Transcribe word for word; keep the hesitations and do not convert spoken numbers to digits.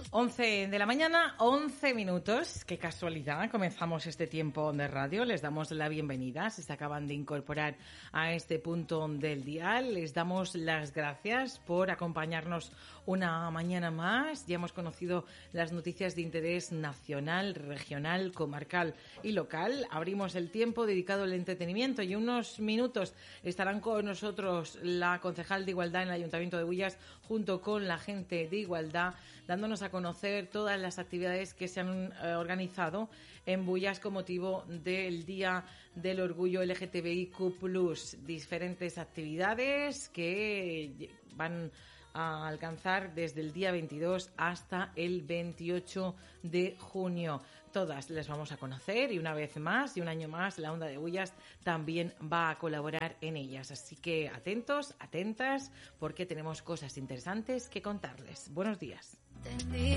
once de la mañana, once minutos. Qué casualidad, comenzamos este tiempo de radio. Les damos la bienvenida, si se acaban de incorporar a este punto del dial. Les damos las gracias por acompañarnos una mañana más. Ya hemos conocido las noticias de interés nacional, regional, comarcal y local. Abrimos el tiempo dedicado al entretenimiento y unos minutos estarán con nosotros la concejal de Igualdad en el Ayuntamiento de Bullas junto con la gente de Igualdad, dándonos a conocer todas las actividades que se han eh, organizado en Bullas con motivo del Día del Orgullo L G T B I Q plus. Diferentes actividades que van a alcanzar desde el día veintidós hasta el veintiocho de junio. Todas les vamos a conocer y una vez más y un año más la Onda de Bullas también va a colaborar en ellas. Así que atentos, atentas, porque tenemos cosas interesantes que contarles. Buenos días.